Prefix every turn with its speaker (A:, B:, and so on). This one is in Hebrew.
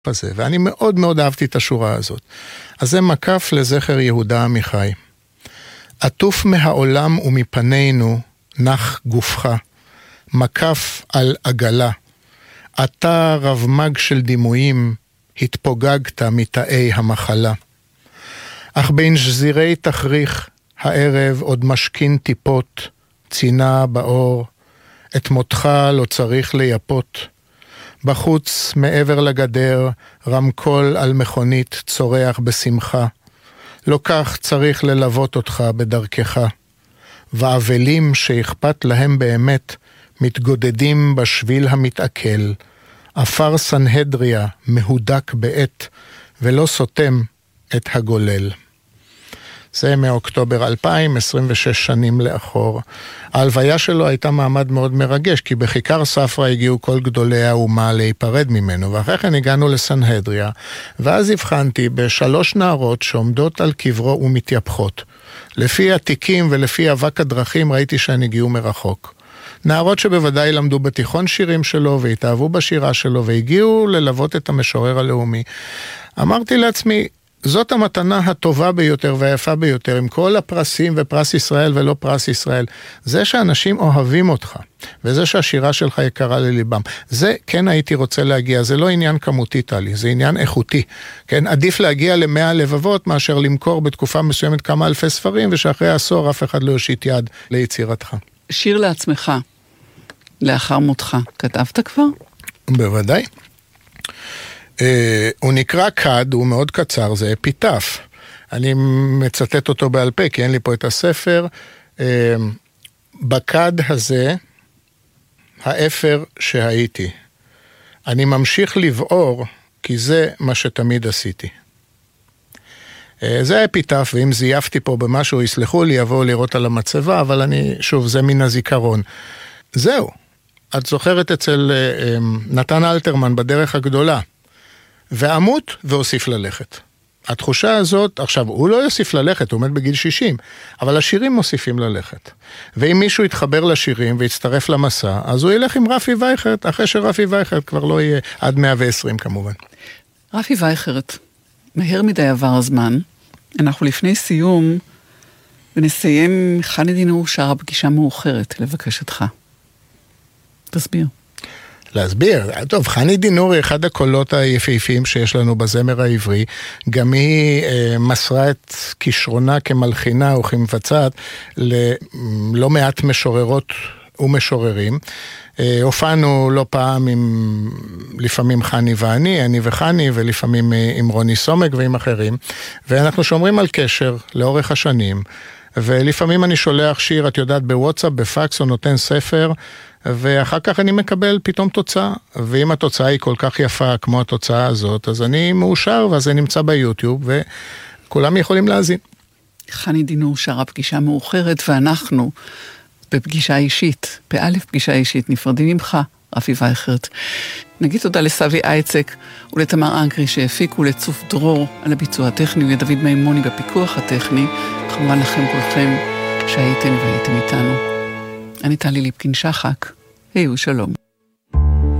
A: הזה, ואני מאוד מאוד אהבתי את השורה הזאת. אז זה מקף לזכר יהודה עמיחי. עטוף מהעולם ומפנינו נח גופך, מקף על עגלה. אתה רב-מג של דימויים, התפוגגת מתאי המחלה. אך בין שזירי תחריך, הערב עוד משכין טיפות, צינה באור, את מותך לא צריך ליפות. בחוץ, מעבר לגדר, רמקול על מכונית צורח בשמחה. לא כך צריך ללוות אותך בדרכך. ואבלים שאכפת להם באמת, מתגודדים בשביל המתעכל. אפר סנהדריה מהודק בעת, ולא סותם את הגולל. זה מאוקטובר 2000, 26 שנים לאחור. ההלוויה שלו הייתה מעמד מאוד מרגש, כי בכיכר ספרא הגיעו כל גדולי האומה להיפרד ממנו, ואחרי כן הגענו לסנהדריה, ואז הבחנתי בשלוש נערות שעומדות על קברו ומתייפחות. לפי התיקים ולפי אבק הדרכים ראיתי שהן הגיעו מרחוק. נערות שבוודאי למדו בתיכון שירים שלו, והתאהבו בשירה שלו, והגיעו ללוות את המשורר הלאומי. אמרתי לעצמי, זאת המתנה הטובה ביותר והיפה ביותר, עם כל הפרסים ופרס ישראל ולא פרס ישראל. זה שאנשים אוהבים אותך, וזה שהשירה שלך יקרה לליבם. זה כן הייתי רוצה להגיע, זה לא עניין כמותי טלי, זה עניין איכותי. כן, עדיף להגיע ל100 לבבות מאשר למכור בתקופה מסוימת כמה אלפי ספרים, ושאחרי עשור אף אחד לא יושיט יד ליצירתך.
B: שיר לעצמך, לאחר מותך, כתבת כבר?
A: בוודאי. הוא נקרא קד, הוא מאוד קצר, זה אפיטף. אני מצטט אותו בעל פה, כי אין לי פה את הספר. בקד הזה, האפר שהייתי. אני ממשיך לבעור, כי זה מה שתמיד עשיתי. זה האפיטף, ואם זייפתי פה במשהו, יסלחו לי, יבואו לראות על המצבה, אבל שוב, זה מן הזיכרון. זהו. את זוכרת אצל נתן אלתרמן בדרך הגדולה. ועמות והוסיף ללכת. התחושה הזאת, עכשיו, הוא לא יוסיף ללכת, הוא עומד בגיל 60, אבל השירים מוסיפים ללכת. ואם מישהו יתחבר לשירים ויצטרף למסע, אז הוא ילך עם רפי וייכרט, אחרי שרפי וייכרט כבר לא יהיה עד 120 כמובן.
B: רפי וייכרט, מהר מדי עבר הזמן, אנחנו לפני סיום, ונסיים חני דינור שר פגישה מאוחרת לבקשתך. תסביר.
A: להסביר. טוב, חני דינור היא אחד הקולות היפהפיים שיש לנו בזמר העברי. גם היא מסרה את כישרונה כמלחינה או כמבצעת ללא מעט משוררות ומשוררים. הופענו לא פעם עם לפעמים חני ואני, אני וחני, ולפעמים עם רוני סומק ועם אחרים. ואנחנו שומרים על קשר לאורך השנים. ולפעמים אני שולח שיר, את יודעת, בוואטסאפ, בפקס, או נותן ספר, ואחר כך אני מקבל פתאום תוצאה, ואם התוצאה היא כל כך יפה כמו התוצאה הזאת, אז אני מאושר, ואז זה נמצא ביוטיוב, וכולם יכולים להאזין.
B: חני דינור שרה פגישה מאוחרת, ואנחנו בפגישה אישית, באלף פגישה אישית, נפרדים ממך, רפי וייכרט. נגיד תודה לסבי אייצק ולתמר אנקרי שהפיקו, לצוף דרור על הביצוע הטכני, ולדוד מימוני בפיקוח הטכני, כמובן לכם כולכם שהייתם והייתם איתנו. אני טלי ליפקין שחק, היו שלום.